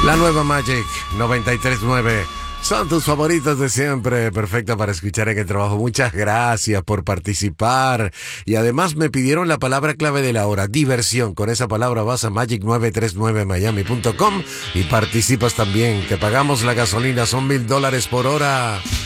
La nueva Magic 93.9. Son tus favoritos de siempre, perfecta para escuchar en el trabajo. Muchas gracias por participar. Y además me pidieron la palabra clave de la hora, diversión. Con esa palabra vas a magic939miami.com y participas también. Te pagamos la gasolina, son $1,000 por hora.